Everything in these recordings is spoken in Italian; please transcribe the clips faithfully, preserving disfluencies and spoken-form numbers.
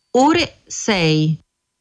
ore sei.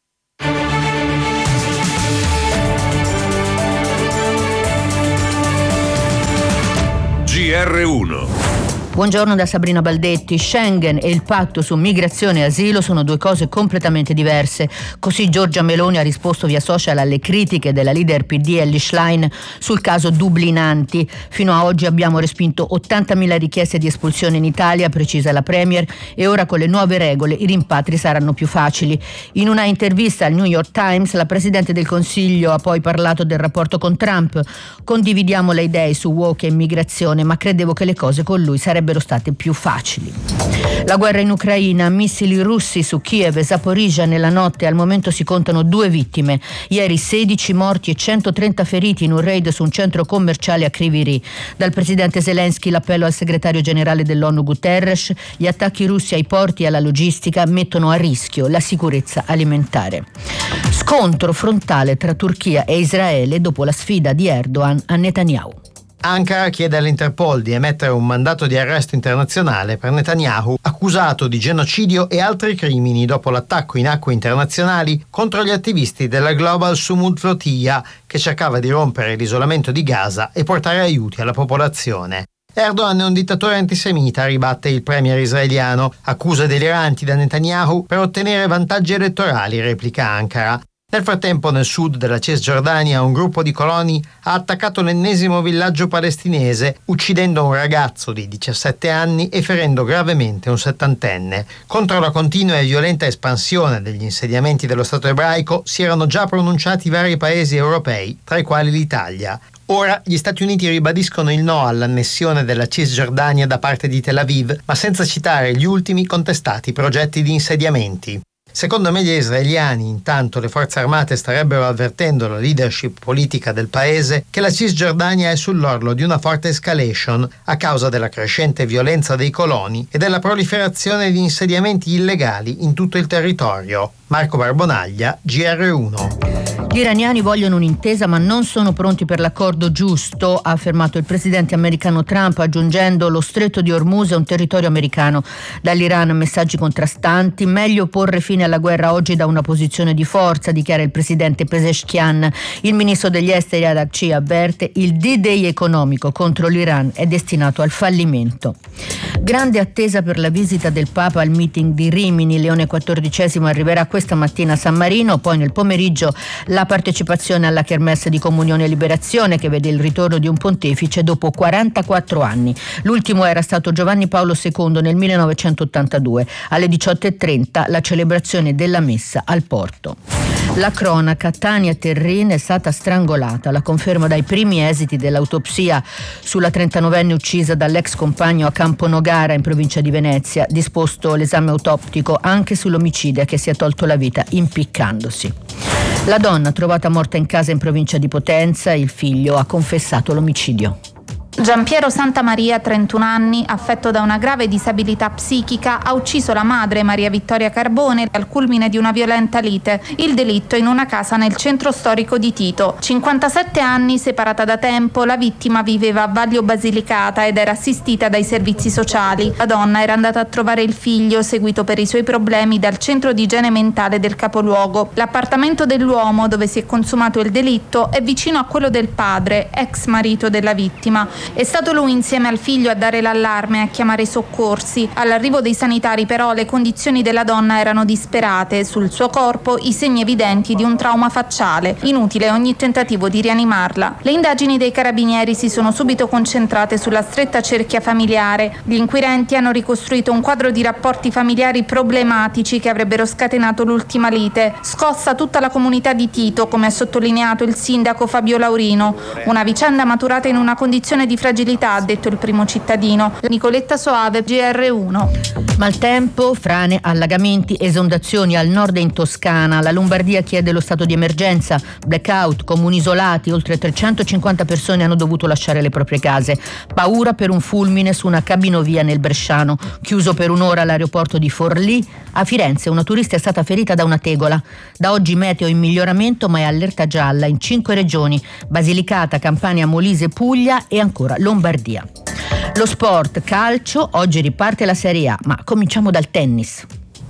G R uno. Buongiorno da Sabrina Baldetti. Schengen e il patto su migrazione e asilo sono due cose completamente diverse. Così Giorgia Meloni ha risposto via social alle critiche della leader P D Elly Schlein sul caso Dublinanti. Fino a oggi abbiamo respinto ottantamila richieste di espulsione in Italia, precisa la Premier, e ora con le nuove regole i rimpatri saranno più facili. In una intervista al New York Times la Presidente del Consiglio ha poi parlato del rapporto con Trump. Condividiamo le idee su woke e immigrazione, ma credevo che le cose con lui sarebbero state più facili. La guerra in Ucraina, missili russi su Kiev e Zaporizhzhia nella notte, al momento si contano due vittime. Ieri sedici morti e centotrenta feriti in un raid su un centro commerciale a Kryvyi Rih. Dal presidente Zelensky l'appello al segretario generale dell'ONU Guterres: gli attacchi russi ai porti e alla logistica mettono a rischio la sicurezza alimentare. Scontro frontale tra Turchia e Israele dopo la sfida di Erdogan a Netanyahu. Ankara chiede all'Interpol di emettere un mandato di arresto internazionale per Netanyahu, accusato di genocidio e altri crimini dopo l'attacco in acque internazionali contro gli attivisti della Global Sumud Flotilla, che cercava di rompere l'isolamento di Gaza e portare aiuti alla popolazione. Erdogan è un dittatore antisemita, ribatte il premier israeliano. Accuse deliranti da Netanyahu per ottenere vantaggi elettorali, replica Ankara. Nel frattempo, nel sud della Cisgiordania, un gruppo di coloni ha attaccato l'ennesimo villaggio palestinese, uccidendo un ragazzo di diciassette anni e ferendo gravemente un settantenne. Contro la continua e violenta espansione degli insediamenti dello Stato ebraico si erano già pronunciati vari paesi europei, tra i quali l'Italia. Ora gli Stati Uniti ribadiscono il no all'annessione della Cisgiordania da parte di Tel Aviv, ma senza citare gli ultimi contestati progetti di insediamenti. Secondo media israeliani, intanto, le forze armate starebbero avvertendo la leadership politica del paese che la Cisgiordania è sull'orlo di una forte escalation a causa della crescente violenza dei coloni e della proliferazione di insediamenti illegali in tutto il territorio. Marco Barbonaglia, G R uno. Gli iraniani vogliono un'intesa ma non sono pronti per l'accordo giusto, ha affermato il presidente americano Trump, aggiungendo: lo stretto di Hormuz è un territorio americano. Dall'Iran messaggi contrastanti: meglio porre fine alla guerra oggi da una posizione di forza, dichiara il presidente Pezeshkian. Il ministro degli esteri Arakci avverte: il D-Day economico contro l'Iran è destinato al fallimento. Grande attesa per la visita del Papa al meeting di Rimini. Leone quattordicesimo arriverà questa mattina a San Marino, poi nel pomeriggio la partecipazione alla Kermesse di Comunione e Liberazione, che vede il ritorno di un pontefice dopo quarantaquattro anni. L'ultimo era stato Giovanni Paolo secondo nel millenovecentottantadue. Alle diciotto e trenta la celebrazione della messa al porto. La cronaca: Tania Terrin è stata strangolata. La conferma dai primi esiti dell'autopsia sulla trentanovenne uccisa dall'ex compagno a Camponogara in provincia di Venezia. Disposto l'esame autoptico anche sull'omicida che si è tolto la vita impiccandosi. La donna trovata morta in casa in provincia di Potenza, il figlio ha confessato l'omicidio. Giampiero Santamaria, trentuno anni, affetto da una grave disabilità psichica, ha ucciso la madre, Maria Vittoria Carbone, al culmine di una violenta lite. Il delitto in una casa nel centro storico di Tito. cinquantasette anni, separata da tempo, la vittima viveva a Vaglio Basilicata ed era assistita dai servizi sociali. La donna era andata a trovare il figlio, seguito per i suoi problemi dal centro di igiene mentale del capoluogo. L'appartamento dell'uomo, dove si è consumato il delitto, è vicino a quello del padre, ex marito della vittima. È stato lui insieme al figlio a dare l'allarme e a chiamare i soccorsi. All'arrivo dei sanitari però le condizioni della donna erano disperate, sul suo corpo i segni evidenti di un trauma facciale. Inutile ogni tentativo di rianimarla. Le indagini dei carabinieri si sono subito concentrate sulla stretta cerchia familiare. Gli inquirenti hanno ricostruito un quadro di rapporti familiari problematici che avrebbero scatenato l'ultima lite. Scossa tutta la comunità di Tito, come ha sottolineato il sindaco Fabio Laurino. Una vicenda maturata in una condizione di fragilità, ha detto il primo cittadino. Nicoletta Soave, G R uno. Maltempo, frane, allagamenti, esondazioni al nord e in Toscana. La Lombardia chiede lo stato di emergenza, blackout, comuni isolati, oltre trecentocinquanta persone hanno dovuto lasciare le proprie case. Paura per un fulmine su una cabinovia nel Bresciano. Chiuso per un'ora l'aeroporto di Forlì. A Firenze una turista è stata ferita da una tegola. Da oggi meteo in miglioramento, ma è allerta gialla in cinque regioni: Basilicata, Campania, Molise, Puglia e ancora Lombardia. Lo sport, calcio, oggi riparte la Serie A, ma cominciamo dal tennis.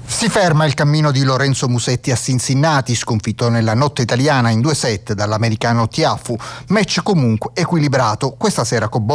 Si ferma il cammino di Lorenzo Musetti a Cincinnati, sconfitto nella notte italiana in due set dall'americano Tiafoe. Match comunque equilibrato. Questa sera con